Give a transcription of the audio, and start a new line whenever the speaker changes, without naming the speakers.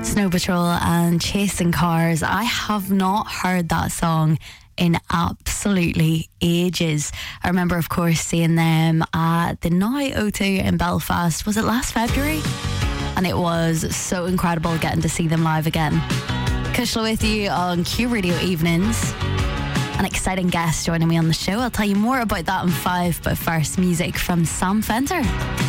Snow Patrol and Chasing Cars. I have not heard that song in absolutely ages. I remember, of course, seeing them at the Now O2 in Belfast. Was it last February? And it was so incredible getting to see them live again. Kushla with you on Q Radio Evenings. An exciting guest joining me on the show. I'll tell you more about that in 5, but first, music from Sam Fender.